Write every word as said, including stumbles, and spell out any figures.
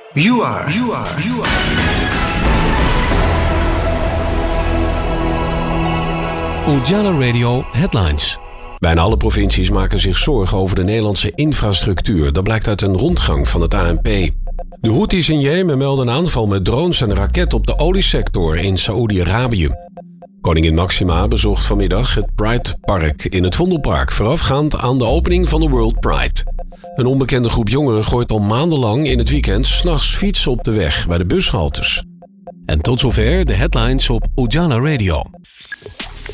You are, you are, you are. Ujala Radio Headlines. Bijna alle provincies maken zich zorgen over de Nederlandse infrastructuur. Dat blijkt uit een rondgang van het A N P. De Houthis in Jemen melden een aanval met drones en een raket op de oliesector in Saoedi-Arabië. Koningin Maxima bezocht vanmiddag het Pride Park in het Vondelpark, voorafgaand aan de opening van de World Pride. Een onbekende groep jongeren gooit al maandenlang in het weekend 's nachts fietsen op de weg bij de bushaltes. En tot zover de headlines op Ujala Radio.